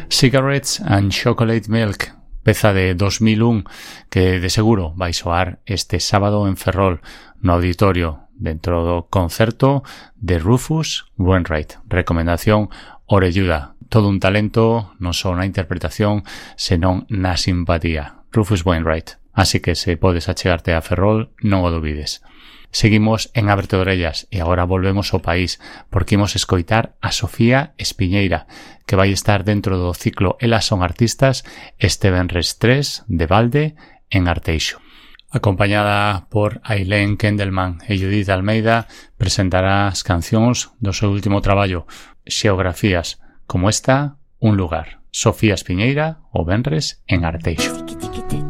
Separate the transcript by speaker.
Speaker 1: Cigarettes and Chocolate Milk, peza de 2001 que de seguro vai soar este sábado en Ferrol no auditorio dentro do concerto de Rufus Wainwright. Recomendación orelluda, todo un talento non só na interpretación senón na simpatía. Rufus Wainwright, así que se podes achegarte a Ferrol non o dubides. Seguimos en Ábrete Orellas e agora volvemos ao país porque imos escoitar a Sofía Espiñeira, que vai estar dentro do ciclo Elas son artistas este venres 3 de balde en Arteixo. Acompañada por Ailén Kendelman e Judith Almeida, presentará as cancións do seu último traballo, Xeografías, como esta, Un lugar. Sofía Espiñeira, o venres en Arteixo.